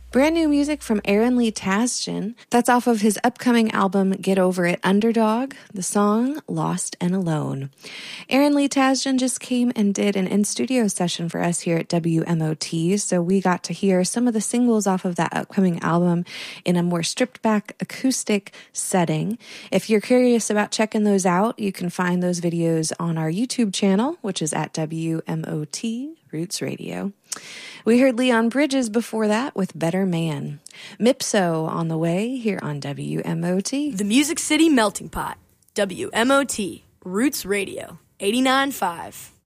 Brand new music from Aaron Lee Tasjan. That's off of his upcoming album, Get Over It Underdog, the song Lost and Alone. Aaron Lee Tasjan just came and did an in-studio session for us here at WMOT, so we got to hear some of the singles off of that upcoming album in a more stripped-back acoustic setting. If you're curious about checking those out, you can find those videos on our YouTube channel, which is at WMOT Roots Radio. We heard Leon Bridges before that with Better Man. Mipso on the way here on WMOT. The Music City Melting Pot. WMOT Roots Radio 89.5.